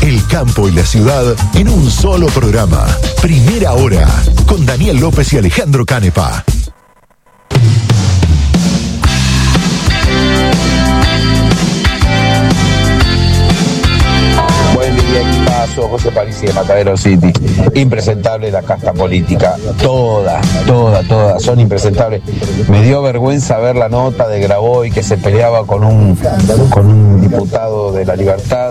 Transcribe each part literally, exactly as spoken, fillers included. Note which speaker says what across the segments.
Speaker 1: el campo y la ciudad en un solo programa. Primera Hora, con Daniel López y Alejandro Canepa.
Speaker 2: Buen día, equipazo. José Parisi de Matadero City. Impresentable la casta política. Toda, toda, toda. Son impresentables. Me dio vergüenza ver la nota de Graboy que se peleaba con un, con un diputado de La Libertad,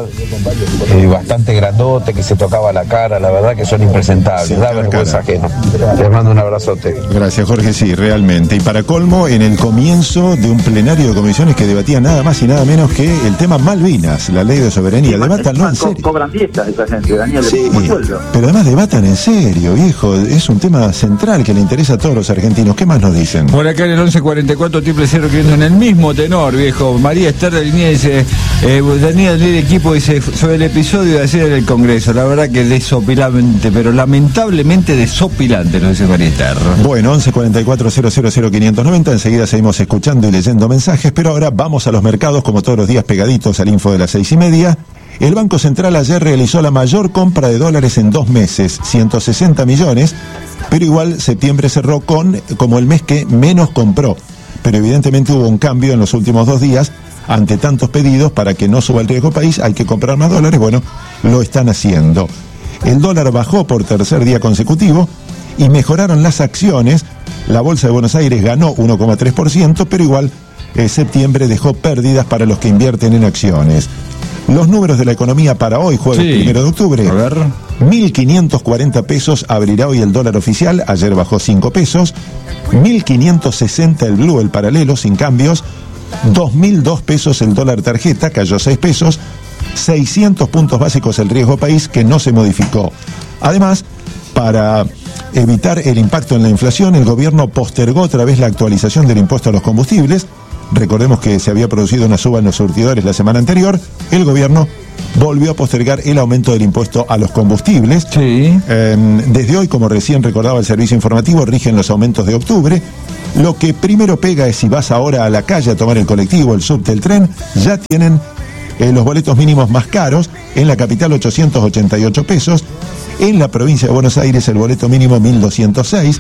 Speaker 2: eh, bastante grandote, que se tocaba la cara. La verdad que son impresentables.
Speaker 3: Sí,
Speaker 2: da vergüenza ajena. Les mando un abrazote.
Speaker 3: Gracias, Jorge. Sí, realmente. Y para colmo, en el comienzo de un plenario de comisiones que debatía nada más y nada menos que el tema Malvinas, la ley de soberanía. Debátanlo en serio.
Speaker 4: Cobran dietas esa gente, Daniel.
Speaker 3: Sí, pero además debatan en serio, viejo. Es un tema central que le interesa a todos los argentinos. ¿Qué más nos dicen?
Speaker 5: Por acá en el once cuarenta y cuatro triple cero queriendo en el mismo tenor, viejo. María Esther de Línea dice, eh, Daniel del equipo dice sobre el episodio de ayer en el Congreso. La verdad que desopilante, pero lamentablemente desopilante, lo dice María Esther.
Speaker 3: Bueno, once cuarenta y cuatro cero cero cero quinientos noventa. Enseguida seguimos escuchando y leyendo mensajes, pero ahora vamos a los mercados, como todos los días, pegaditos al info de las seis y media. El Banco Central ayer realizó la mayor compra de dólares en dos meses, ciento sesenta millones, pero igual septiembre cerró con como el mes que menos compró. Pero evidentemente hubo un cambio en los últimos dos días. Ante tantos pedidos, para que no suba el riesgo país, hay que comprar más dólares. Bueno, lo están haciendo. El dólar bajó por tercer día consecutivo y mejoraron las acciones. La Bolsa de Buenos Aires ganó uno coma tres por ciento, pero igual eh, septiembre dejó pérdidas para los que invierten en acciones. Los números de la economía para hoy, jueves sí. primero de octubre.
Speaker 5: A ver.
Speaker 3: mil quinientos cuarenta pesos abrirá hoy el dólar oficial, ayer bajó cinco pesos. mil quinientos sesenta el blue, el paralelo, sin cambios. dos mil dos pesos el dólar tarjeta, cayó seis pesos. seiscientos puntos básicos el riesgo país, que no se modificó. Además, para evitar el impacto en la inflación, el gobierno postergó otra vez la actualización del impuesto a los combustibles. Recordemos que se había producido una suba en los surtidores la semana anterior. El gobierno volvió a postergar el aumento del impuesto a los combustibles.
Speaker 5: Sí.
Speaker 3: Eh, desde hoy, como recién recordaba el servicio informativo, rigen los aumentos de octubre. Lo que primero pega es si vas ahora a la calle a tomar el colectivo, el subte, el tren, ya tienen eh, los boletos mínimos más caros. En la capital ochocientos ochenta y ocho pesos. En la provincia de Buenos Aires el boleto mínimo mil doscientos seis.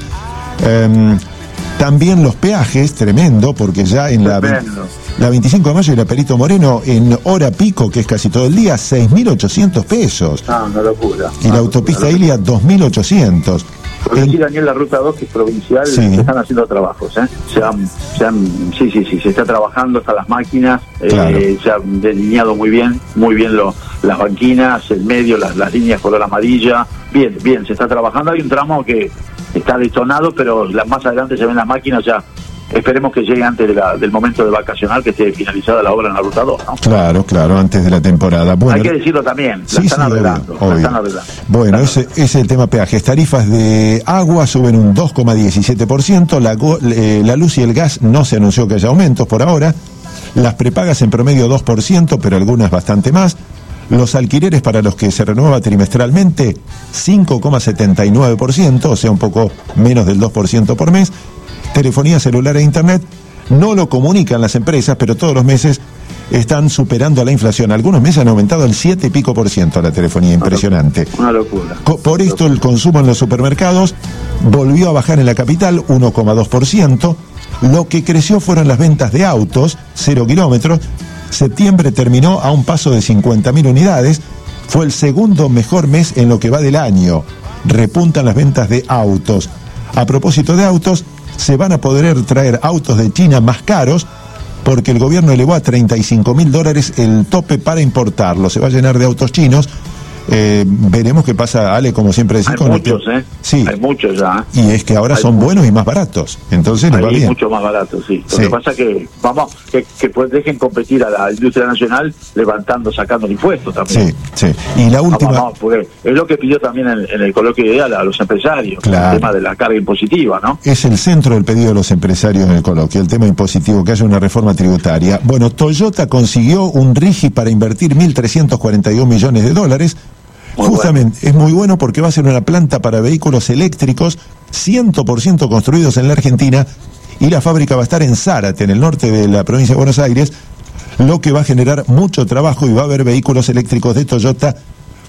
Speaker 3: Eh, También los peajes, tremendo, porque ya en la, la veinticinco de mayo y la Perito Moreno, en hora pico, que es casi todo el día, seis mil ochocientos pesos.
Speaker 4: Ah, una locura.
Speaker 3: Y la autopista Ilia, dos mil ochocientos.
Speaker 4: Por decir, Daniel, la ruta dos, que es provincial,
Speaker 3: sí.
Speaker 4: se están haciendo trabajos, ¿eh? Se han, se han, sí, sí, sí, se está trabajando, están las máquinas,
Speaker 3: Claro.
Speaker 4: eh, se han delineado muy bien, muy bien lo, las banquinas, el medio, las, las líneas color amarilla, bien, bien, se está trabajando. Hay un tramo que está detonado, pero la, más adelante se ven las máquinas ya. Esperemos que llegue antes de la, del momento de vacacional, que esté finalizada la obra en la ruta dos, ¿no?
Speaker 3: Claro, claro, antes de la temporada. Bueno,
Speaker 4: hay que decirlo también, la
Speaker 3: sí,
Speaker 4: están
Speaker 3: sí,
Speaker 4: arreglando,
Speaker 3: obvio,
Speaker 4: la
Speaker 3: obvio.
Speaker 4: están arreglando.
Speaker 3: Bueno,
Speaker 4: Están
Speaker 3: ese, ese es el tema peajes. Tarifas de agua suben un dos coma diecisiete por ciento. La, eh, la luz y el gas no se anunció que haya aumentos por ahora. Las prepagas en promedio dos por ciento, pero algunas bastante más. Los alquileres para los que se renueva trimestralmente, cinco coma setenta y nueve por ciento, o sea, un poco menos del dos por ciento por mes. Telefonía celular e internet no lo comunican las empresas, pero todos los meses están superando la inflación. Algunos meses han aumentado el siete y pico por ciento la telefonía, impresionante.
Speaker 4: Una locura.
Speaker 3: Por esto el consumo en los supermercados volvió a bajar en la capital uno coma dos por ciento. Lo que creció fueron las ventas de autos, cero kilómetros. Septiembre terminó a un paso de cincuenta mil unidades. Fue el segundo mejor mes en lo que va del año. Repuntan las ventas de autos. A propósito de autos, se van a poder traer autos de China más caros, porque el gobierno elevó a treinta y cinco mil dólares el tope para importarlos. Se va a llenar de autos chinos. Eh, veremos qué pasa, Ale, como siempre decís.
Speaker 4: Hay
Speaker 3: con
Speaker 4: muchos,
Speaker 3: el...
Speaker 4: ¿eh?
Speaker 3: Sí.
Speaker 4: Hay muchos ya.
Speaker 3: Y es que ahora
Speaker 4: Hay
Speaker 3: son
Speaker 4: muchos.
Speaker 3: buenos y más baratos. Entonces les va
Speaker 4: Hay
Speaker 3: bien.
Speaker 4: mucho más barato, sí. Lo
Speaker 3: Sí.
Speaker 4: que pasa es que, vamos, que, que pues dejen competir a la industria nacional levantando, sacando el impuesto también.
Speaker 3: Sí, sí. Y la última...
Speaker 4: Vamos, vamos, porque es lo que pidió también en, en el coloquio ideal a los empresarios,
Speaker 3: Claro.
Speaker 4: el tema de la carga impositiva, ¿no?
Speaker 3: Es el centro del pedido de los empresarios en el coloquio, el tema impositivo, que haya una reforma tributaria. Bueno, Toyota consiguió un RIGI para invertir mil trescientos cuarenta y uno millones de dólares.
Speaker 4: Muy
Speaker 3: Justamente, bueno. Es muy bueno porque va a ser una planta para vehículos eléctricos cien por ciento construidos en la Argentina, y la fábrica va a estar en Zárate, en el norte de la provincia de Buenos Aires, lo que va a generar mucho trabajo, y va a haber vehículos eléctricos de Toyota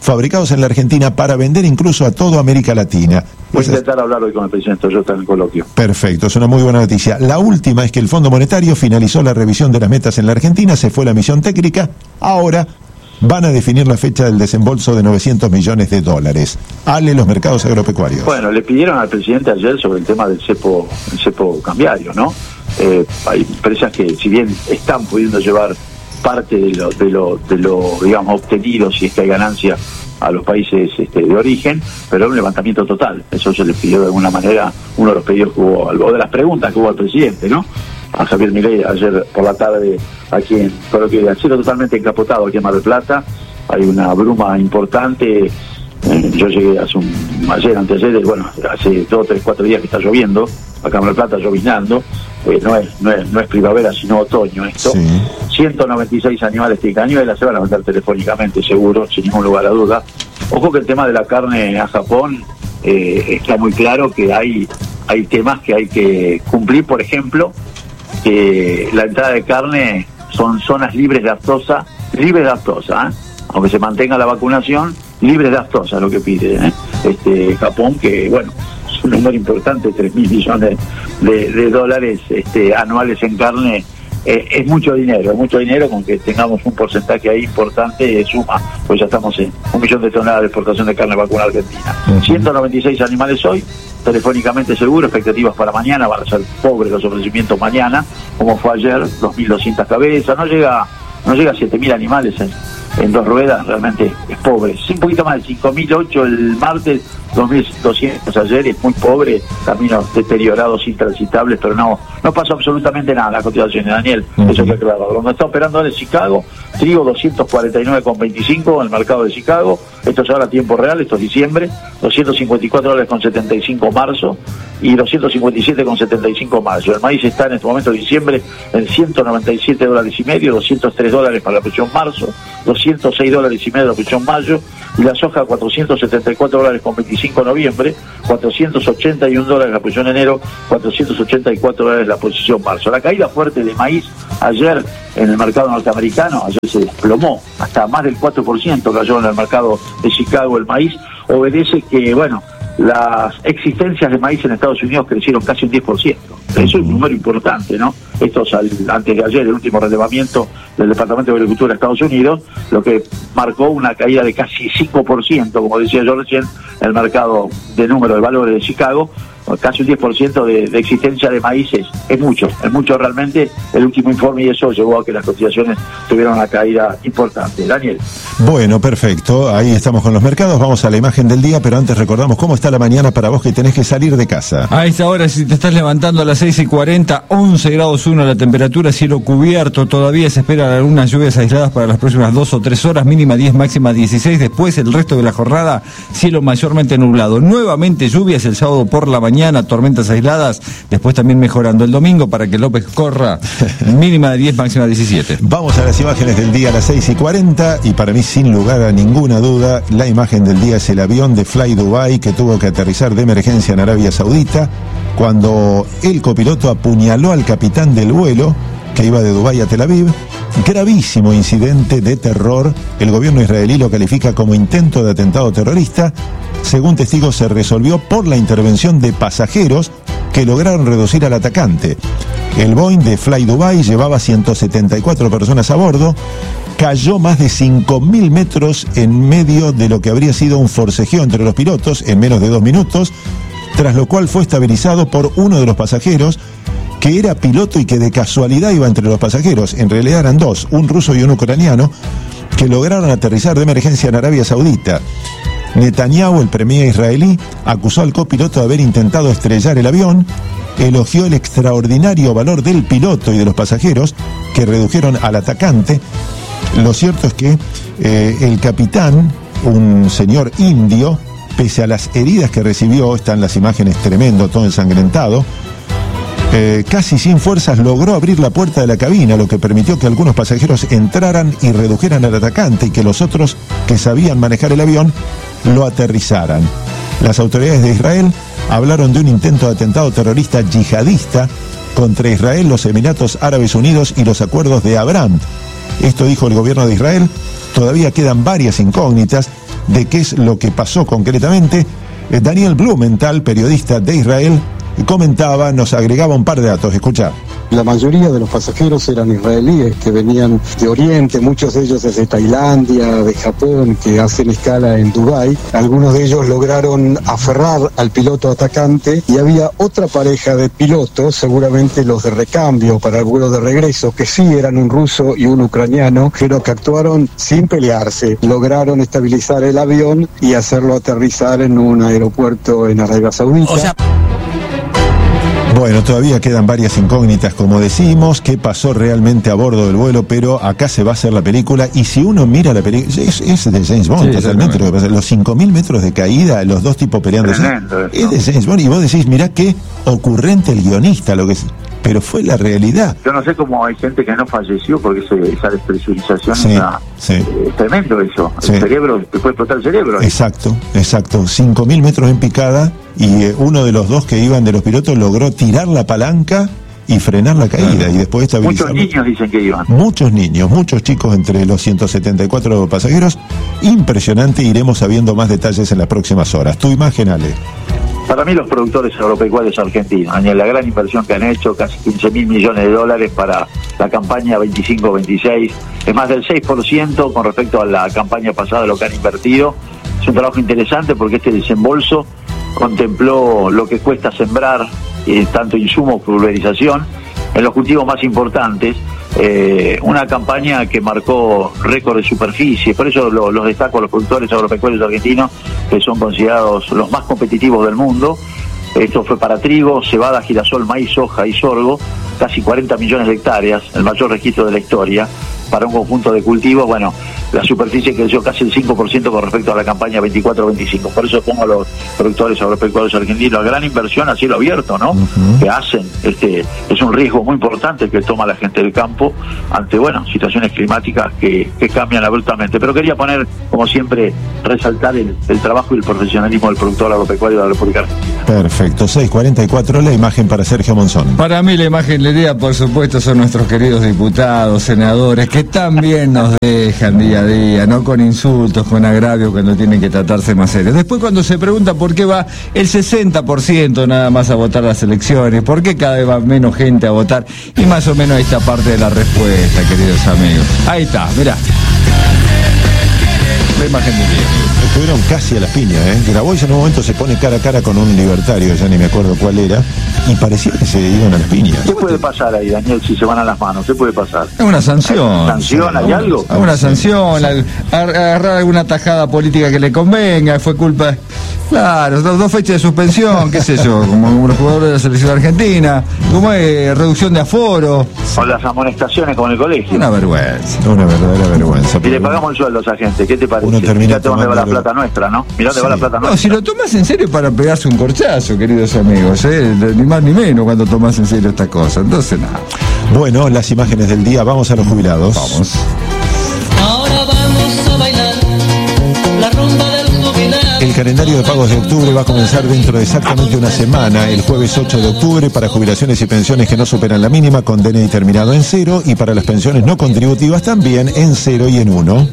Speaker 3: fabricados en la Argentina para vender incluso a toda América Latina.
Speaker 4: Voy
Speaker 3: Pues
Speaker 4: a intentar hablar hoy con el presidente Toyota en el coloquio.
Speaker 3: Perfecto, es una muy buena noticia. La última es que el Fondo Monetario finalizó la revisión de las metas en la Argentina, se fue la misión técnica, ahora van a definir la fecha del desembolso de novecientos millones de dólares. Ale, los mercados agropecuarios.
Speaker 4: Bueno, le pidieron al presidente ayer sobre el tema del cepo, el cepo cambiario, ¿no? Eh, hay empresas que, si bien están pudiendo llevar parte de lo, de lo, de lo digamos, obtenido, si es que hay ganancia, a los países este, de origen, pero un levantamiento total. Eso se le pidió de alguna manera, uno de los pedidos que hubo, o de las preguntas que hubo al presidente, ¿no? A Javier Milei ayer por la tarde aquí en Coloquio de Acero, totalmente encapotado aquí en Mar del Plata. Hay una bruma importante. Eh, yo llegué hace un, ayer, anteayer, bueno, hace dos, tres, cuatro días que está lloviendo, acá en Mar del Plata lloviznando. Eh, no, es, no, es, no es primavera, sino otoño esto. Sí. ciento noventa y seis animales de cañuela se van a vender telefónicamente, seguro, sin ningún lugar a duda. Ojo que el tema de la carne a Japón eh, está muy claro que hay, hay temas que hay que cumplir, por ejemplo, que la entrada de carne son zonas libres de aftosa, libres de aftosa, ¿eh? Aunque se mantenga la vacunación, libres de aftosa, lo que pide ¿eh? este Japón, que bueno, es un número importante, tres mil millones de, de dólares este, anuales en carne. Eh, es mucho dinero, es mucho dinero, con que tengamos un porcentaje ahí importante, eh, suma, pues ya estamos en un millón de toneladas de exportación de carne vacuna argentina. Uh-huh. ciento noventa y seis animales hoy, telefónicamente seguro, expectativas para mañana, van a ser pobres los ofrecimientos mañana, como fue ayer, dos mil doscientas cabezas, no llega no llega a siete mil animales en, en dos ruedas, realmente es pobre. Un poquito más de cinco mil ocho el martes, dos mil doscientos ayer, es muy pobre, caminos deteriorados, intransitables, pero no no pasó absolutamente nada. La cotización de Daniel, uh-huh. Eso hay que aclararlo. Donde está operando en Chicago, trigo doscientos cuarenta y nueve con veinticinco en el mercado de Chicago, esto es ahora a tiempo real, esto es diciembre, doscientos cincuenta y cuatro dólares con setenta y cinco marzo y doscientos cincuenta y siete con setenta y cinco mayo. El maíz está en este momento de diciembre en ciento noventa y siete dólares y medio, doscientos tres dólares para la producción marzo, doscientos seis dólares y medio la producción mayo, y la soja cuatrocientos setenta y cuatro dólares con veinticinco noviembre, cuatrocientos ochenta y uno dólares la posición enero, cuatrocientos ochenta y cuatro dólares la posición marzo. La caída fuerte de maíz ayer en el mercado norteamericano, ayer se desplomó, hasta más del cuatro por ciento cayó en el mercado de Chicago el maíz, obedece que, bueno, las existencias de maíz en Estados Unidos crecieron casi un diez por ciento. Eso es un número importante, ¿no? Esto es al, antes de ayer, el último relevamiento del Departamento de Agricultura de Estados Unidos, lo que marcó una caída de casi cinco por ciento, como decía yo recién, en el mercado de número de valores de Chicago. Casi un diez por ciento de, de existencia de maíces, es mucho, es mucho realmente el último informe, y eso llevó a que las cotizaciones tuvieran una caída importante. Daniel.
Speaker 3: Bueno, perfecto, ahí estamos con los mercados, vamos a la imagen del día, pero antes recordamos cómo está la mañana para vos que tenés que salir de casa.
Speaker 5: A esta hora, si te estás levantando a las seis y cuarenta, once grados uno la temperatura, cielo cubierto, todavía se esperan algunas lluvias aisladas para las próximas dos o tres horas, mínima diez, máxima dieciséis, después el resto de la jornada, cielo mayormente nublado, nuevamente lluvias el sábado por la mañana, Mañana, tormentas aisladas, después también mejorando el domingo para que López corra, mínima de diez, máxima diecisiete.
Speaker 3: Vamos a las imágenes del día a las seis y cuarenta, y para mí, sin lugar a ninguna duda, la imagen del día es el avión de Fly Dubai que tuvo que aterrizar de emergencia en Arabia Saudita cuando el copiloto apuñaló al capitán del vuelo que iba de Dubái a Tel Aviv. Gravísimo incidente de terror. El gobierno israelí lo califica como intento de atentado terrorista. Según testigos, se resolvió por la intervención de pasajeros que lograron reducir al atacante. El Boeing de Fly Dubai llevaba ciento setenta y cuatro personas a bordo. Cayó más de cinco mil metros en medio de lo que habría sido un forcejeo entre los pilotos en menos de dos minutos, tras lo cual fue estabilizado por uno de los pasajeros, que era piloto y que de casualidad iba entre los pasajeros. En realidad eran dos, un ruso y un ucraniano, que lograron aterrizar de emergencia en Arabia Saudita. Netanyahu, el premier israelí, acusó al copiloto de haber intentado estrellar el avión, elogió el extraordinario valor del piloto y de los pasajeros, que redujeron al atacante. Lo cierto es que eh, el capitán, un señor indio, pese a las heridas que recibió, están las imágenes, tremendo, todo ensangrentado, Eh, casi sin fuerzas logró abrir la puerta de la cabina, lo que permitió que algunos pasajeros entraran y redujeran al atacante, y que los otros, que sabían manejar el avión, lo aterrizaran. Las autoridades de Israel hablaron de un intento de atentado terrorista yihadista contra Israel, los Emiratos Árabes Unidos y los acuerdos de Abraham. Esto dijo el gobierno de Israel. Todavía quedan varias incógnitas de qué es lo que pasó concretamente. Eh, Daniel Blumenthal, periodista de Israel, comentaba, nos agregaba un par de datos. Escuchá.
Speaker 6: La mayoría de los pasajeros eran israelíes que venían de Oriente, muchos de ellos desde Tailandia, de Japón, que hacen escala en Dubái. Algunos de ellos lograron aferrar al piloto atacante y había otra pareja de pilotos, seguramente los de recambio para el vuelo de regreso, que sí eran un ruso y un ucraniano, pero que actuaron sin pelearse. Lograron estabilizar el avión y hacerlo aterrizar en un aeropuerto en Arabia Saudita. O sea...
Speaker 3: Bueno, todavía quedan varias incógnitas, como decimos, qué pasó realmente a bordo del vuelo, pero acá se va a hacer la película, y si uno mira la película, es, es de James Bond, sí, totalmente lo que pasa. Los cinco mil metros de caída, los dos tipos peleando, es de James Bond, y vos decís, mirá qué ocurrente el guionista, lo que es, pero fue la realidad.
Speaker 4: Yo no sé cómo hay gente que no falleció porque ese, esa despresurización
Speaker 3: sí,
Speaker 4: es, una,
Speaker 3: sí.
Speaker 4: Eh, es tremendo eso,
Speaker 3: sí.
Speaker 4: El cerebro, te puede explotar el cerebro.
Speaker 3: Exacto, exacto, cinco mil metros en picada, y eh, uno de los dos que iban de los pilotos logró tirar la palanca y frenar la caída, y después estabilizar.
Speaker 4: Muchos niños dicen que iban.
Speaker 3: Muchos niños, muchos chicos entre los ciento setenta y cuatro pasajeros. Impresionante, iremos sabiendo más detalles en las próximas horas. Tu imagen, Ale.
Speaker 4: Para mí los productores agropecuarios argentinos, Daniel, la gran inversión que han hecho, casi quince mil millones de dólares para la campaña veinticinco veintiséis, es más del seis por ciento con respecto a la campaña pasada lo que han invertido. Es un trabajo interesante porque este desembolso contempló lo que cuesta sembrar, eh, tanto insumos, pulverización, en los cultivos más importantes, eh, una campaña que marcó récord de superficie, por eso lo, los destaco a los productores agropecuarios argentinos, que son considerados los más competitivos del mundo. Esto fue para trigo, cebada, girasol, maíz, soja y sorgo, casi cuarenta millones de hectáreas, el mayor registro de la historia para un conjunto de cultivos. Bueno, la superficie creció casi el cinco por ciento con respecto a la campaña veinticuatro veinticinco. Por eso pongo a los productores agropecuarios argentinos, la gran inversión a cielo abierto, ¿no? Uh-huh. Que hacen, este, es un riesgo muy importante que toma la gente del campo ante, bueno, situaciones climáticas que, que cambian abruptamente. Pero quería poner, como siempre, resaltar el, el trabajo y el profesionalismo del productor agropecuario de la República Argentina.
Speaker 3: Perfecto, seis cuarenta y cuatro, la imagen para Sergio Monzón.
Speaker 5: Para mí la imagen del día, por supuesto, son nuestros queridos diputados, senadores, que también nos dejan día a día, no con insultos, con agravios, cuando tienen que tratarse más serios. Después, cuando se pregunta por qué va el sesenta por ciento nada más a votar las elecciones, por qué cada vez va menos gente a votar, y más o menos esta parte de la respuesta, queridos amigos. Ahí está, mirá. La imagen del día.
Speaker 3: Estuvieron casi a las piñas, ¿eh? Grabois en un momento se pone cara a cara con un libertario, ya ni me acuerdo cuál era, y parecía que se iban a las piñas.
Speaker 4: ¿Qué puede pasar ahí, Daniel, si se van a las manos? ¿Qué puede pasar?
Speaker 5: Es una sanción.
Speaker 4: ¿Hay sanción? ¿Hay algo?
Speaker 5: Hay una sanción, sí. Agarrar alguna tajada política que le convenga, fue culpa... Claro, dos, dos fechas de suspensión, qué sé yo, como los jugadores de la selección argentina, como es reducción de aforo.
Speaker 4: O las amonestaciones con el colegio.
Speaker 5: Una vergüenza.
Speaker 3: Una verdadera vergüenza.
Speaker 4: Y le pagamos el sueldo a esa gente, ¿qué te parece?
Speaker 3: Uno termina
Speaker 4: Mirá dónde va la plata nuestra, ¿no? Mirá dónde sí. va la plata nuestra.
Speaker 5: No, si lo tomas en serio para pegarse un corchazo, queridos amigos, ¿eh? Ni más ni menos cuando tomas en serio esta cosa. Entonces, nada.
Speaker 3: Bueno, las imágenes del día, vamos a los jubilados.
Speaker 5: Vamos.
Speaker 7: Ahora vamos a bailar la rumba del jubilado.
Speaker 3: El calendario de pagos de octubre va a comenzar dentro de exactamente una semana, el jueves ocho de octubre, para jubilaciones y pensiones que no superan la mínima con D N I terminado en cero, y para las pensiones no contributivas también en cero y en uno.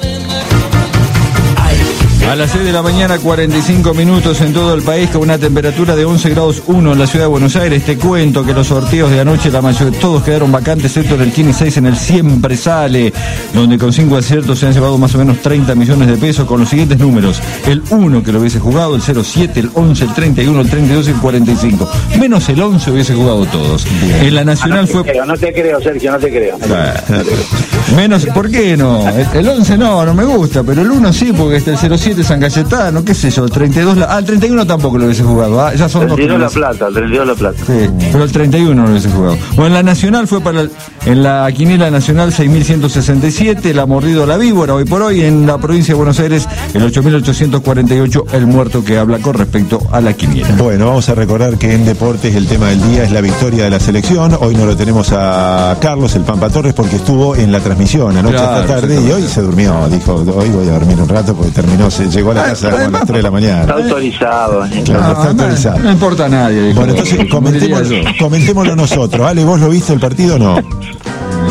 Speaker 5: A las seis de la mañana, cuarenta y cinco minutos en todo el país, con una temperatura de once grados uno en la ciudad de Buenos Aires. Te cuento que los sorteos de anoche, la mayoría, todos quedaron vacantes, excepto el Kini seis en el Siempre Sale, donde con cinco aciertos se han llevado más o menos treinta millones de pesos, con los siguientes números: el uno, que lo hubiese jugado, el cero siete, el once, el treinta y uno, el treinta y dos y el cuarenta y cinco. Menos el once hubiese jugado todos. Bien. En la Nacional
Speaker 4: ah, no
Speaker 5: fue...
Speaker 4: Creo, no te creo, Sergio, no te creo. No
Speaker 5: ah, te creo. Menos, ¿por qué no? El, el once no, no me gusta, pero el uno sí, porque está el cero siete San Cayetano, qué sé yo, el treinta y dos, la, ah, el treinta y uno tampoco lo hubiese jugado, ah, ya son
Speaker 4: el
Speaker 5: dos.
Speaker 4: treinta y dos la plata, el treinta y dos la plata.
Speaker 5: Sí, pero el treinta y uno no lo hubiese jugado. Bueno, en la Nacional fue para el, en la quiniela nacional seis mil ciento sesenta y siete, la mordido la víbora hoy por hoy. En la provincia de Buenos Aires, el ocho mil ochocientos cuarenta y ocho, el muerto que habla con respecto a la quiniela.
Speaker 3: Bueno, vamos a recordar que en deportes el tema del día es la victoria de la selección. Hoy no lo tenemos a Carlos, el Pampa Torres, porque estuvo en la transmisión anoche claro, hasta tarde y hoy se durmió. Dijo, hoy voy a dormir un rato porque terminó, se llegó a la casa como a las tres de la mañana.
Speaker 4: Está autorizado, Daniel.
Speaker 3: Claro,
Speaker 5: no,
Speaker 3: está autorizado.
Speaker 5: No, no importa a nadie. Dijo,
Speaker 3: bueno, entonces comentémoslo, comentémoslo nosotros. Ale, ¿vos lo viste el partido o no?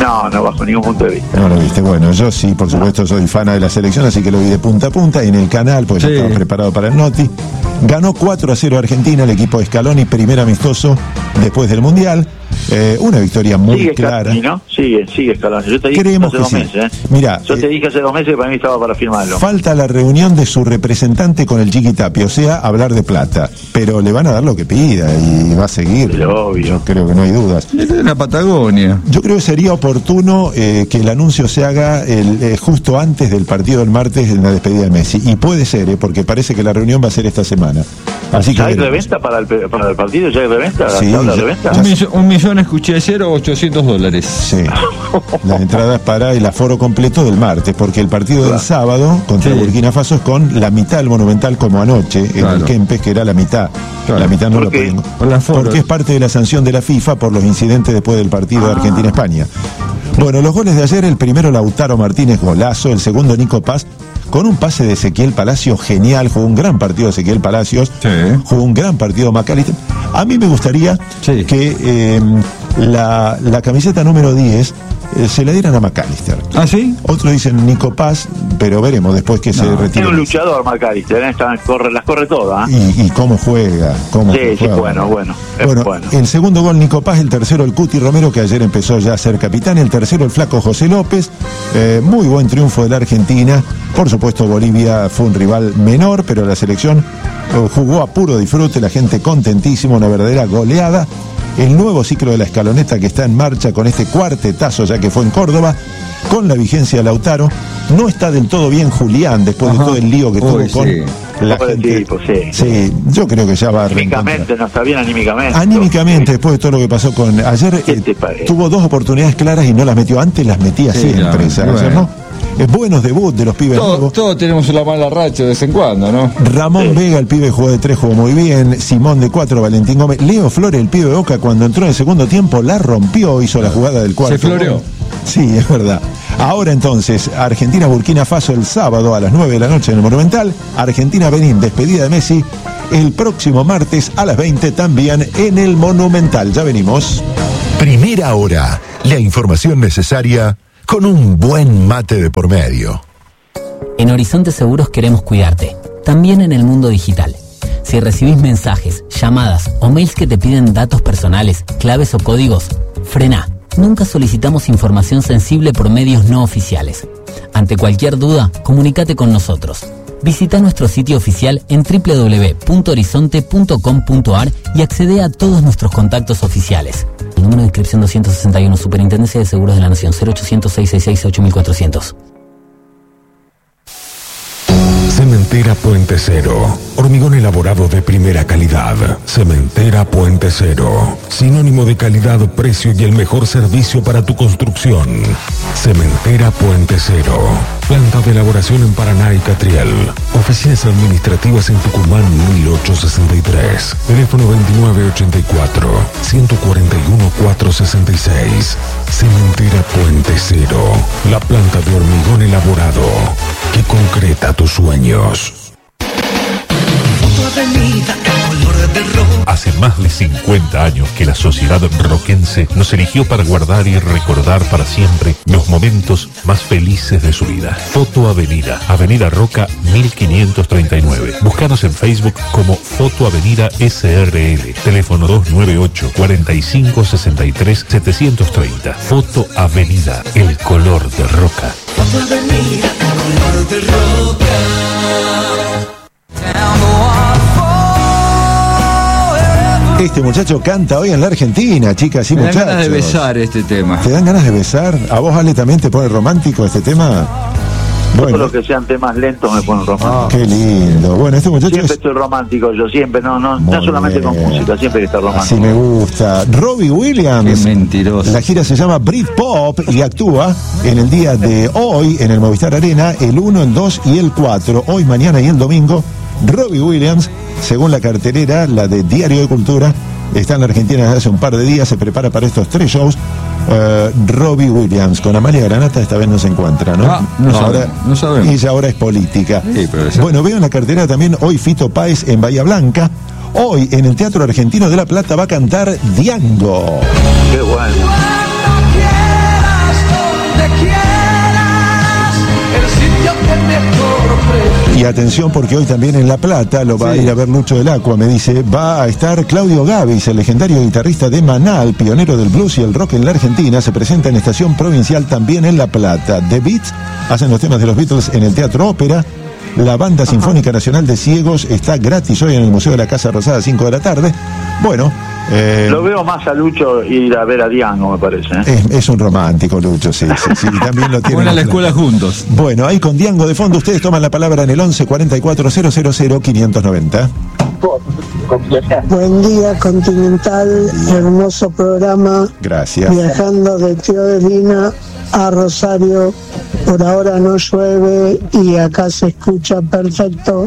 Speaker 4: No, no, bajo ningún punto de vista.
Speaker 3: No lo viste. Bueno, yo sí, por supuesto, soy fan de la selección, así que lo vi de punta a punta en el canal, porque
Speaker 5: Sí.
Speaker 3: ya estaba preparado para el Noti. Ganó cuatro a cero Argentina, el equipo de Scaloni, primer amistoso después del Mundial. Eh, una victoria muy
Speaker 4: Sigue
Speaker 3: clara.
Speaker 4: Scaloni, ¿no? Sigue, sigue Scaloni. Yo te dije
Speaker 3: Creemos
Speaker 4: hace
Speaker 3: que
Speaker 4: dos
Speaker 3: sí.
Speaker 4: meses, ¿eh?
Speaker 3: Mirá,
Speaker 4: Yo te
Speaker 3: eh,
Speaker 4: dije hace dos meses que para mí estaba para firmarlo.
Speaker 3: falta la reunión de su representante con el Chiqui Tapia, o sea, hablar de plata. Pero le van a dar lo que pida y va a seguir.
Speaker 4: Pero obvio.
Speaker 3: Yo creo que no hay dudas.
Speaker 5: Es de la Patagonia.
Speaker 3: Yo creo que sería oportuno eh, que el anuncio se haga el, eh, justo antes del partido del martes en la despedida de Messi. Y puede ser, eh, porque parece que la reunión va a ser esta semana. Así que
Speaker 4: ¿Ya hay
Speaker 3: veremos.
Speaker 4: reventa para el, pe- para el partido? ¿Ya hay reventa?
Speaker 3: Sí,
Speaker 4: ¿Se habla de
Speaker 3: ya-
Speaker 4: reventa?
Speaker 3: ya
Speaker 5: Un, millo- un millón escuché ayer o ochocientos dólares.
Speaker 3: Sí, las entradas para el aforo completo del martes, porque el partido del sábado contra
Speaker 5: Sí.
Speaker 3: Burkina Faso es con la mitad del Monumental como anoche, en
Speaker 5: Claro.
Speaker 3: el Kempes, que era la mitad.
Speaker 5: Claro.
Speaker 3: La mitad no
Speaker 4: ¿Por
Speaker 3: lo
Speaker 4: qué?
Speaker 3: podían-
Speaker 5: Por la aforo.
Speaker 3: Porque es parte de la sanción de la FIFA por los incidentes después del partido de Argentina-España. Bueno, los goles de ayer, el primero Lautaro Martínez, golazo, el segundo Nico Paz, con un pase de Ezequiel Palacios genial, jugó un gran partido Ezequiel Palacios,
Speaker 5: Sí.
Speaker 3: jugó un gran partido McAllister. A mí me gustaría
Speaker 5: Sí.
Speaker 3: que eh, la, la camiseta número diez eh, se la dieran a McAllister.
Speaker 5: ¿Ah, sí?
Speaker 3: Otros dicen Nico Paz, pero veremos después que se
Speaker 5: No,
Speaker 3: retire.
Speaker 4: Tiene un luchador, McAllister, ¿eh? Está- corre, las corre todas. ¿eh?
Speaker 3: Y, y cómo juega, cómo
Speaker 4: Sí, sí,
Speaker 3: juega.
Speaker 4: bueno, bueno. Es
Speaker 3: Bueno,
Speaker 4: bueno.
Speaker 3: el segundo gol Nico Paz, el tercero el Cuti Romero, que ayer empezó ya a ser capitán, el tercero el flaco José López. Eh, muy buen triunfo de la Argentina. Por supuesto Bolivia fue un rival menor, pero la selección eh, jugó a puro disfrute, la gente contentísima, una verdadera goleada. El nuevo ciclo de la escaloneta que está en marcha con este cuartetazo ya que fue en Córdoba, con la vigencia de Lautaro. No está del todo bien Julián después
Speaker 5: Ajá.
Speaker 3: de todo el lío que tuvo
Speaker 5: Uy,
Speaker 3: con
Speaker 5: sí.
Speaker 3: la
Speaker 4: Pobre
Speaker 3: gente.
Speaker 4: tipo, sí.
Speaker 3: Sí, yo creo que ya va a reencontrar.
Speaker 4: Anímicamente, no está bien anímicamente.
Speaker 3: Anímicamente, después de todo lo que pasó con ayer,
Speaker 4: ¿Qué
Speaker 3: eh,
Speaker 4: te parece?
Speaker 3: tuvo dos oportunidades claras y no las metió. Antes las metía
Speaker 5: Sí,
Speaker 3: siempre.
Speaker 5: claro,
Speaker 3: ¿sabes?
Speaker 5: bueno.
Speaker 3: ¿No? Es buenos debut de los pibes
Speaker 5: Todos,
Speaker 3: nuevos.
Speaker 5: todos tenemos una mala racha de vez en cuando, ¿no?
Speaker 3: Ramón Vega, el pibe jugó de tres, jugó muy bien. Simón de cuatro, Valentín Gómez. Leo Flores, el pibe de Boca, cuando entró en el segundo tiempo, la rompió, hizo la jugada del cuarto.
Speaker 5: Se floreó.
Speaker 3: gol. Sí, es verdad. Ahora entonces, Argentina-Burkina Faso el sábado a las nueve de la noche en el Monumental. Argentina-Benín, despedida de Messi. El próximo martes a las veinte también en el Monumental. Ya venimos.
Speaker 1: Primera hora, la información necesaria con un buen mate de por medio.
Speaker 8: En Horizonte Seguros queremos cuidarte, también en el mundo digital. Si recibís mensajes, llamadas o mails que te piden datos personales, claves o códigos, frená. Nunca solicitamos información sensible por medios no oficiales. Ante cualquier duda, comunícate con nosotros. Visita nuestro sitio oficial en doble u doble u doble u punto horizonte punto com punto a r y accede a todos nuestros contactos oficiales. El número de inscripción doscientos sesenta y uno, Superintendencia de Seguros de la Nación, cero ochocientos, seiscientos sesenta y seis, ocho mil cuatrocientos.
Speaker 9: Cementera Puente Cero. Hormigón elaborado de primera calidad. Cementera Puente Cero. Sinónimo de calidad, precio y el mejor servicio para tu construcción. Cementera Puente Cero. Planta de elaboración en Paraná y Catriel. Oficinas administrativas en Tucumán mil ochocientos sesenta y tres. Teléfono veintinueve ochenta y cuatro, ciento cuarenta y uno, cuatrocientos sesenta y seis. Cementera Puente Cero. La planta de hormigón elaborado que concreta tus sueños.
Speaker 10: Hace más de cincuenta años que la sociedad roquense nos eligió para guardar y recordar para siempre los momentos más felices de su vida. Foto Avenida, Avenida Roca mil quinientos treinta y nueve. Búscanos en Facebook como Foto Avenida S R L. Teléfono dos nueve ocho, cuarenta y cinco, sesenta y tres, setecientos treinta. Foto Avenida, el color de Roca.
Speaker 7: Foto Avenida, el color de Roca.
Speaker 3: Este muchacho canta hoy en la Argentina, chicas y
Speaker 5: Me dan
Speaker 3: muchachos.
Speaker 5: ganas de besar este tema.
Speaker 3: ¿Te dan ganas de besar? ¿A vos, Ale, también te pone romántico este tema?
Speaker 4: Todo
Speaker 3: Bueno,
Speaker 4: lo que sean temas lentos me ponen romántico.
Speaker 3: qué lindo. Bueno, este muchacho
Speaker 4: Siempre
Speaker 3: es...
Speaker 4: estoy romántico, yo siempre, no, no,
Speaker 3: Muy
Speaker 4: no solamente con
Speaker 3: bien.
Speaker 4: música, siempre que está
Speaker 3: Así
Speaker 4: romántico.
Speaker 3: me gusta. Robbie Williams.
Speaker 5: Qué mentiroso.
Speaker 3: La gira se llama Britpop y actúa en el día de hoy en el Movistar Arena, el uno, el dos y el cuatro. Hoy, mañana y el domingo, Robbie Williams, según la cartelera, la de Diario de Cultura, está en la Argentina desde hace un par de días, se prepara para estos tres shows. Uh, Robbie Williams con Amalia Granata esta vez no se encuentra, ¿no?
Speaker 5: Ah, no sabemos, no sabemos.
Speaker 3: Ella ahora es política.
Speaker 5: Sí, pero esa-
Speaker 3: Bueno, veo en la cartelera también hoy Fito Páez en Bahía Blanca. Hoy en el Teatro Argentino de La Plata va a cantar Diango.
Speaker 4: Qué bueno.
Speaker 7: quieras, el sitio que mejor prefieras.
Speaker 3: Y atención, porque hoy también en La Plata lo va
Speaker 5: Sí.
Speaker 3: a ir a ver Lucho del Acua, me dice, va a estar Claudio Gavis, el legendario guitarrista de Manal, pionero del blues y el rock en la Argentina, se presenta en Estación Provincial también en La Plata. The Beats hacen los temas de los Beatles en el Teatro Ópera. La Banda Sinfónica Nacional de Ciegos está gratis hoy en el Museo de la Casa Rosada a cinco de la tarde. Bueno, eh,
Speaker 4: Lo veo más a Lucho ir a ver a Diango, me parece. ¿eh?
Speaker 3: es, es un romántico, Lucho, sí, sí, sí, también lo tiene.
Speaker 5: Van a la escuela juntos.
Speaker 3: Bueno, ahí con Diango de fondo, ustedes toman la palabra en el once cuarenta y cuatro cero cero cero quinientos noventa.
Speaker 11: Buen día, Continental, hermoso programa.
Speaker 3: Gracias.
Speaker 11: Viajando de Teodelina a Rosario, por ahora no llueve y acá se escucha perfecto.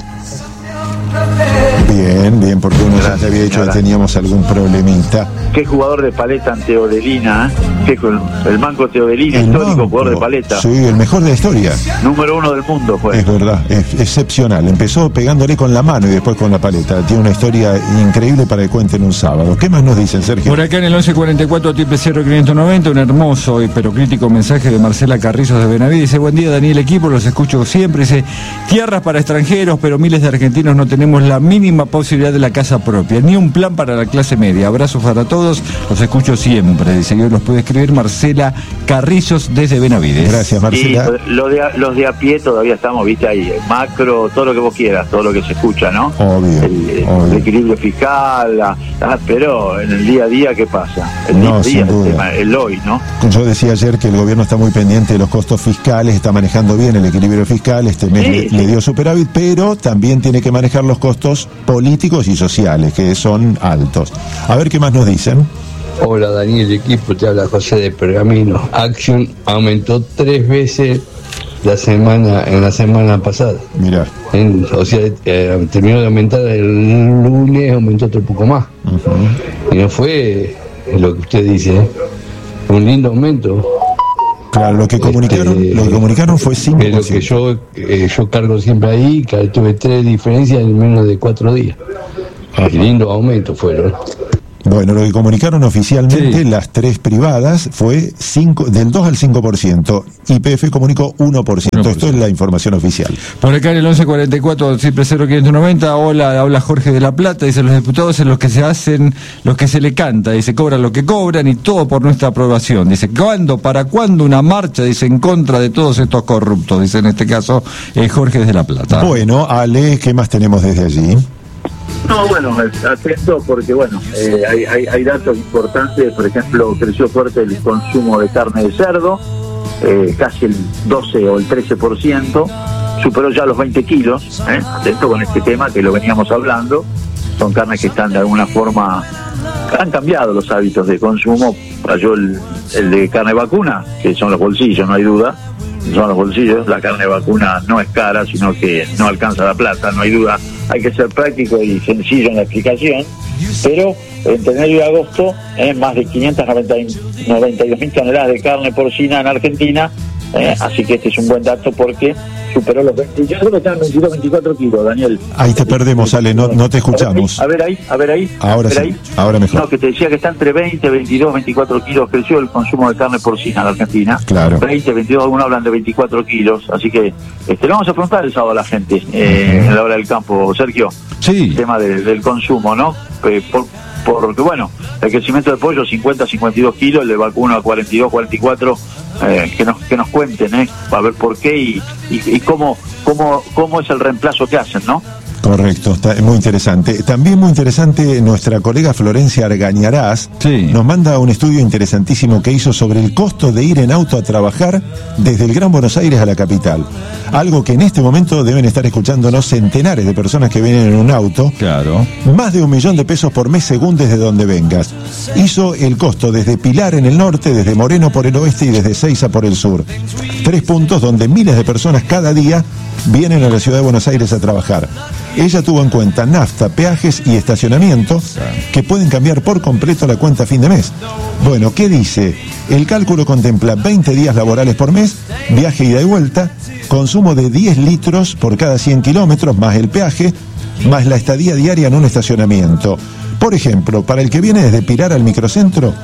Speaker 3: Bien, bien, porque uno ya te había dicho que teníamos algún problemita.
Speaker 4: Qué jugador de paleta en Teodelina, ¿eh? Qué ju- el Manco Teodelina,
Speaker 3: El
Speaker 4: histórico
Speaker 3: Manco,
Speaker 4: jugador de paleta.
Speaker 3: Sí, el mejor de la historia.
Speaker 4: Número uno del mundo fue.
Speaker 3: Es verdad, es excepcional. Empezó pegándole con la mano y después con la paleta. Tiene una historia increíble para que cuenten un sábado. ¿Qué más nos dicen, Sergio?
Speaker 5: Por acá en el once cuarenta y cuatro triple cero quinientos noventa, un hermoso y pero crítico mensaje de Marcela Carrizos de Benavides. Dice, buen día Daniel Equipo, los escucho siempre. Dice, tierras para extranjeros, pero miles de argentinos no tenemos la mínima posibilidad de la casa propia, ni un plan para la clase media. Abrazos para todos, los escucho siempre. Dice, y hoy los puede escribir Marcela Carrizos desde Benavides.
Speaker 3: Gracias,
Speaker 4: Y
Speaker 3: Marcela.
Speaker 4: lo de, a- los de a pie todavía estamos, viste, ahí, macro, todo lo que vos quieras, todo lo que se escucha, ¿no?
Speaker 3: Obvio,
Speaker 4: El, el
Speaker 3: obvio.
Speaker 4: equilibrio fiscal, la- ah, pero en el día a día, ¿qué pasa? El
Speaker 3: No,
Speaker 4: día a
Speaker 3: sin
Speaker 4: día, el,
Speaker 3: duda.
Speaker 4: tema, el hoy, ¿no?
Speaker 3: Yo decía ayer que el gobierno está muy pendiente de los costos fiscales, está manejando bien el equilibrio fiscal, este mes
Speaker 4: Sí,
Speaker 3: le,
Speaker 4: sí.
Speaker 3: le dio superávit, pero también tiene que manejar los costos políticos y sociales, que son altos. A ver qué más nos dicen.
Speaker 12: Hola Daniel, equipo, te habla José de Pergamino. Action aumentó tres veces la semana en la semana pasada.
Speaker 3: Mira,
Speaker 12: En- o sea, eh, terminó de aumentar el lunes, aumentó otro poco más. Y no fue eh, lo que usted dice, ¿eh? Un lindo aumento.
Speaker 3: claro, lo que comunicaron,
Speaker 12: Este,
Speaker 3: lo que comunicaron fue cinco
Speaker 12: Pero
Speaker 3: por
Speaker 12: que
Speaker 3: ciento.
Speaker 12: yo eh, yo cargo siempre ahí, que tuve tres diferencias en menos de cuatro días. Y lindo aumento fueron.
Speaker 3: Bueno, lo que comunicaron oficialmente
Speaker 5: Sí.
Speaker 3: las tres privadas fue cinco, del dos al cinco por ciento. Y P F comunicó uno por ciento.
Speaker 5: uno por
Speaker 3: Esto es la información oficial.
Speaker 5: Por acá en el once cuarenta y cuatro triple cero quinientos noventa, hola, habla Jorge de la Plata, dice, los diputados en los que se hacen, los que se le canta, dice, cobran lo que cobran y todo por nuestra aprobación. Dice, ¿cuándo, para cuándo una marcha, dice, en contra de todos estos corruptos? Dice, en este caso, eh, Jorge desde la Plata.
Speaker 3: Bueno, Ale, ¿qué más tenemos desde allí?
Speaker 4: No, bueno, atento porque, bueno, eh, hay, hay, hay datos importantes. Por ejemplo, creció fuerte el consumo de carne de cerdo, eh, casi el doce o el trece por ciento, superó ya los veinte kilos. ¿eh? Atento con este tema que lo veníamos hablando. Son carnes que están de alguna forma, han cambiado los hábitos de consumo. Cayó el, el de carne vacuna, que son los bolsillos, no hay duda. Son los bolsillos. La carne vacuna no es cara, sino que no alcanza la plata, no hay duda. Hay que ser práctico y sencillo en la explicación, pero entre enero y agosto, eh, más de quinientas noventa y dos mil toneladas de carne porcina en Argentina, eh, así que este es un buen dato porque superó los veinte, yo creo que están veintidós, veinticuatro kilos, Daniel.
Speaker 3: Ahí te perdemos, Ale, no, no te escuchamos.
Speaker 4: A ver ahí, a ver ahí.
Speaker 3: Ahora
Speaker 4: a ver
Speaker 3: sí,
Speaker 4: ahí.
Speaker 3: ahora mejor.
Speaker 4: No, que te decía que está entre veinte, veintidós, veinticuatro kilos, creció el consumo de carne porcina en la Argentina.
Speaker 3: Claro.
Speaker 4: veinte, veintidós, algunos hablan de veinticuatro kilos, así que este, lo vamos a preguntar el sábado a la gente, eh, en la hora del campo, Sergio.
Speaker 5: Sí.
Speaker 4: El tema de- del consumo, ¿no? Eh, por, porque, bueno, el crecimiento del pollo cincuenta, cincuenta y dos kilos, el de vacuno a cuarenta y dos, cuarenta y cuatro, eh, que nos que nos cuenten, ¿eh? Para ver por qué y, y, y cómo, cómo, cómo es el reemplazo que hacen, ¿no?
Speaker 3: Correcto, está muy interesante. También muy interesante, nuestra colega Florencia Argañarás
Speaker 5: Sí.
Speaker 3: nos manda un estudio interesantísimo que hizo sobre el costo de ir en auto a trabajar desde el Gran Buenos Aires a la capital. Algo que en este momento deben estar escuchándonos centenares de personas que vienen en un auto.
Speaker 5: Claro.
Speaker 3: Más de un millón de pesos por mes según desde donde vengas. Hizo el costo desde Pilar en el norte, desde Moreno por el oeste y desde Seiza por el sur. Tres puntos donde miles de personas cada día vienen a la ciudad de Buenos Aires a trabajar. Ella tuvo en cuenta nafta, peajes y estacionamiento que pueden cambiar por completo la cuenta a fin de mes. Bueno, ¿qué dice? El cálculo contempla veinte días laborales por mes, viaje ida y vuelta, consumo de diez litros por cada cien kilómetros, más el peaje, más la estadía diaria en un estacionamiento. Por ejemplo, para el que viene desde Pilar al microcentro,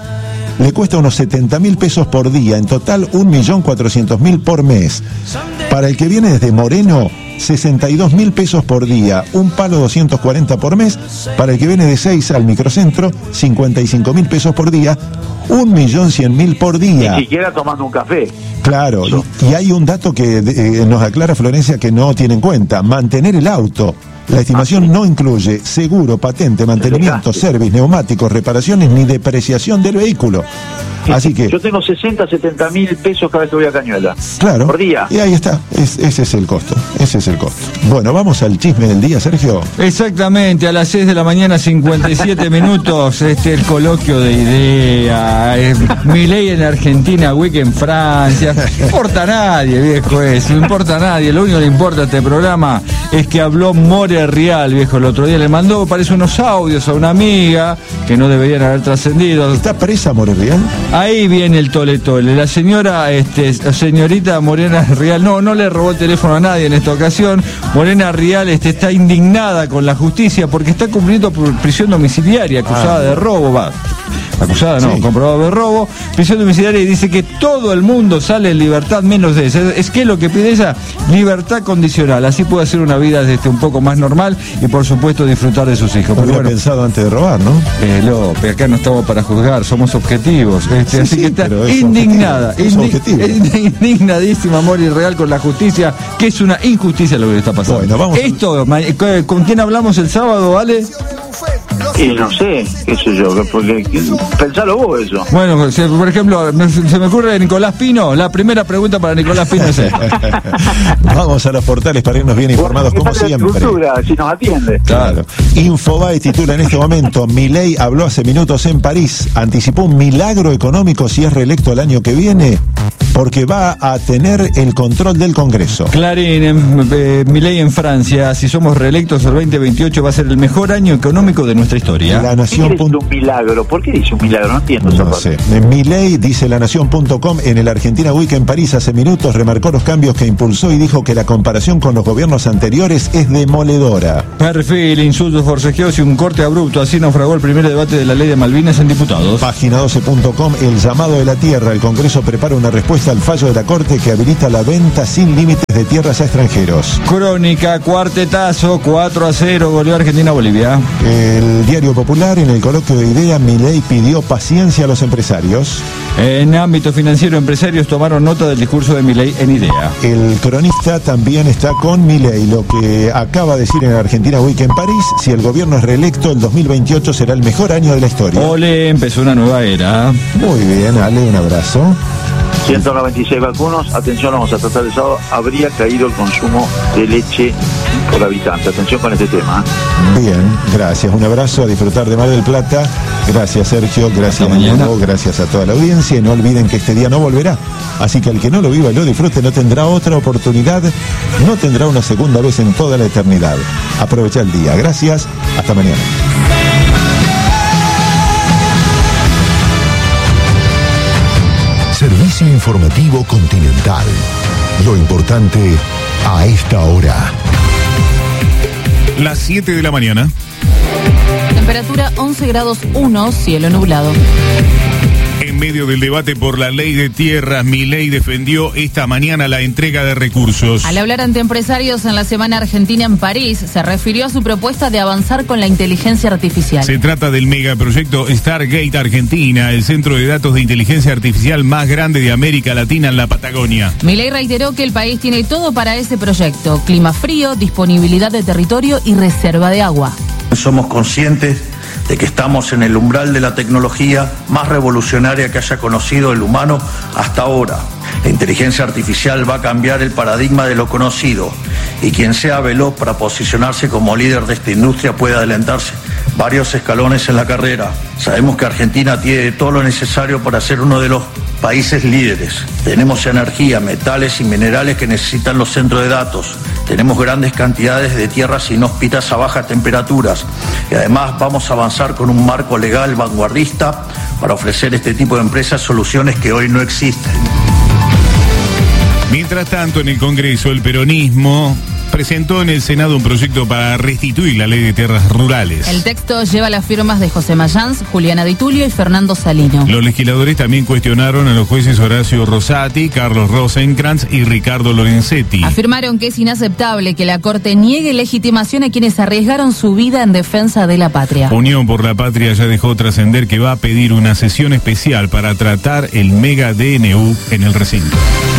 Speaker 3: le cuesta unos setenta mil pesos por día, en total un millón cuatrocientos mil por mes. Para el que viene desde Moreno, sesenta y dos mil pesos por día, un palo doscientos cuarenta por mes. Para el que viene de Seiza al microcentro, cincuenta y cinco mil pesos por día, un millón cien mil por día.
Speaker 4: Ni siquiera tomando un café.
Speaker 3: Claro, y, y hay un dato que eh, nos aclara Florencia que no tiene en cuenta: mantener el auto. La estimación no incluye seguro, patente, mantenimiento, service, neumáticos, reparaciones ni depreciación del vehículo. Así que...
Speaker 4: Yo tengo sesenta, setenta mil pesos cada vez que voy a Cañuelas.
Speaker 3: Claro.
Speaker 4: Por día.
Speaker 3: Y ahí está. Es, ese es el costo. Ese es el costo. Bueno, vamos al chisme del día, Sergio.
Speaker 5: Exactamente, a las seis de la mañana, cincuenta y siete minutos, este el coloquio de ideas. Eh, Milei en Argentina, Wick en Francia. No importa a nadie, viejo, eso. No importa a nadie. Lo único que le importa a este programa es que habló More Real, viejo, el otro día. Le mandó, parece, unos audios a una amiga que no deberían haber trascendido.
Speaker 3: ¿Está presa More Real?
Speaker 5: Ahí viene el tole tole. La señora, este, señorita Morena Real, no, no le robó el teléfono a nadie en esta ocasión. Morena Real este, está indignada con la justicia porque está cumpliendo por prisión domiciliaria, acusada ah, de robo, va. Acusada, no, sí. Comprobado de robo, prisión domiciliaria, y dice que todo el mundo sale en libertad menos de esa. Es que lo que pide ella, libertad condicional, así puede hacer una vida este, un poco más normal y por supuesto disfrutar de sus hijos.
Speaker 3: Lo había bueno, pensado antes de robar, ¿no?
Speaker 5: Eh, López, acá no estamos para juzgar, somos objetivos. Este, sí, así sí, que está indignada, indi indignadísima Mori Real con la justicia, que es una injusticia lo que le está pasando. Bueno, vamos Esto, a... ¿con quién hablamos el sábado, Ale?
Speaker 4: Y no sé, qué sé yo, porque pensalo vos eso.
Speaker 5: Bueno, se, por ejemplo, me, se me ocurre Nicolás Pino. La primera pregunta para Nicolás Pino es esta.
Speaker 3: Vamos a los portales para irnos bien informados, como siempre.
Speaker 4: Si nos atiende.
Speaker 3: Claro. Infobae titula en este momento: Milei habló hace minutos en París, anticipó un milagro económico si es reelecto el año que viene, porque va a tener el control del Congreso.
Speaker 5: Clarín, en, eh, Milei en Francia, si somos reelectos el veinte veintiocho va a ser el mejor año económico de nuestra historia.
Speaker 3: La Nación.
Speaker 4: ¿Qué dice un milagro? ¿Por qué dice un milagro? No entiendo.
Speaker 3: No sé. Milei, dice La Nación punto com, en el Argentina Week en París hace minutos remarcó los cambios que impulsó y dijo que la comparación con los gobiernos anteriores es demoledora.
Speaker 5: Perfil, insultos, forcejeos y un corte abrupto. Así naufragó el primer debate de la ley de Malvinas en diputados.
Speaker 3: Página doce punto com, el llamado de la tierra. El Congreso prepara una respuesta al fallo de la Corte que habilita la venta sin límites de tierras a extranjeros.
Speaker 5: Crónica, cuartetazo, cuatro a cero, goleó Argentina a Bolivia.
Speaker 3: El Diario Popular, en el coloquio de idea, Milei pidió paciencia a los empresarios.
Speaker 5: En ámbito financiero, empresarios tomaron nota del discurso de Milei en idea.
Speaker 3: El Cronista también está con Milei, lo que acaba de decir en Argentina Week en París: si el gobierno es reelecto, el dos mil veintiocho será el mejor año de la historia.
Speaker 5: Ole, empezó una nueva era.
Speaker 3: Muy bien, Ale, un abrazo.
Speaker 4: ciento noventa y seis vacunos, atención, vamos a tratar el sábado, habría caído el consumo de leche por habitante. Atención con este tema.
Speaker 3: Bien, gracias, un abrazo, a disfrutar de Mar del Plata. Gracias, Sergio, gracias, Manolo, gracias a toda la audiencia, y no olviden que este día no volverá, así que el que no lo viva y lo disfrute no tendrá otra oportunidad, no tendrá una segunda vez en toda la eternidad. Aprovecha el día, gracias, hasta mañana.
Speaker 1: Servicio informativo Continental. Lo importante a esta hora.
Speaker 13: Las siete de la mañana.
Speaker 14: Temperatura once grados uno, cielo nublado.
Speaker 13: En medio del debate por la ley de tierras, Milei defendió esta mañana la entrega de recursos.
Speaker 14: Al hablar ante empresarios en la Semana Argentina en París, se refirió a su propuesta de avanzar con la inteligencia artificial.
Speaker 13: Se trata del megaproyecto Stargate Argentina, el centro de datos de inteligencia artificial más grande de América Latina en la Patagonia.
Speaker 14: Milei reiteró que el país tiene todo para ese proyecto: clima frío, disponibilidad de territorio y reserva de agua.
Speaker 15: Somos conscientes de que estamos en el umbral de la tecnología más revolucionaria que haya conocido el humano hasta ahora. La inteligencia artificial va a cambiar el paradigma de lo conocido, y quien sea veloz para posicionarse como líder de esta industria puede adelantarse varios escalones en la carrera. Sabemos que Argentina tiene todo lo necesario para ser uno de los países líderes. Tenemos energía, metales y minerales que necesitan los centros de datos. Tenemos grandes cantidades de tierras inhóspitas a bajas temperaturas. Y además vamos a avanzar con un marco legal vanguardista para ofrecer a este tipo de empresas soluciones que hoy no existen.
Speaker 13: Mientras tanto, en el Congreso, el peronismo presentó en el Senado un proyecto para restituir la ley de tierras rurales.
Speaker 14: El texto lleva las firmas de José Mayans, Juliana Di Tulio y Fernando Salino.
Speaker 13: Los legisladores también cuestionaron a los jueces Horacio Rosati, Carlos Rosenkrantz y Ricardo Lorenzetti.
Speaker 14: Afirmaron que es inaceptable que la Corte niegue legitimación a quienes arriesgaron su vida en defensa de la patria.
Speaker 13: Unión por la Patria ya dejó trascender que va a pedir una sesión especial para tratar el mega D N U en el recinto.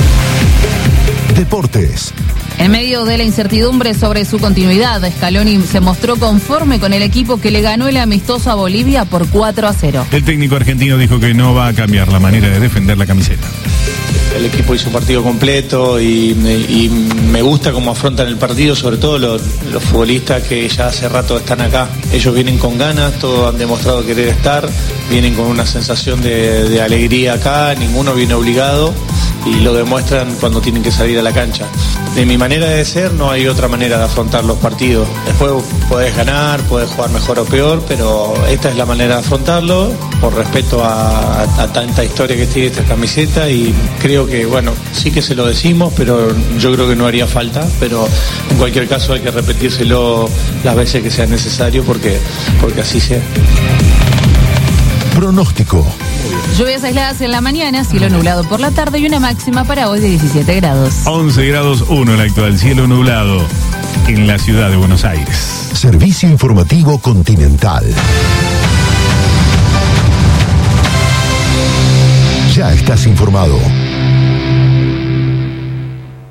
Speaker 1: Deportes.
Speaker 14: En medio de la incertidumbre sobre su continuidad, Scaloni se mostró conforme con el equipo que le ganó el amistoso a Bolivia por cuatro a cero.
Speaker 13: El técnico argentino dijo que no va a cambiar la manera de defender la camiseta.
Speaker 16: El equipo hizo un partido completo y, y me gusta cómo afrontan el partido, sobre todo los, los futbolistas que ya hace rato están acá. Ellos vienen con ganas, todos han demostrado querer estar, vienen con una sensación de, de alegría acá, ninguno viene obligado y lo demuestran cuando tienen que salir a la cancha. De mi manera de ser no hay otra manera de afrontar los partidos. Después podés ganar, podés jugar mejor o peor, pero esta es la manera de afrontarlo, por respeto a, a, a tanta historia que tiene esta camiseta, y creo que, bueno, sí que se lo decimos, pero yo creo que no haría falta, pero en cualquier caso hay que repetírselo las veces que sea necesario porque, porque así sea.
Speaker 1: Pronóstico.
Speaker 14: Lluvias aisladas en la mañana, cielo nublado por la tarde y una máxima para hoy de diecisiete grados.
Speaker 13: once grados uno el actual, cielo nublado en la ciudad de Buenos Aires.
Speaker 1: Servicio Informativo Continental. Ya estás informado.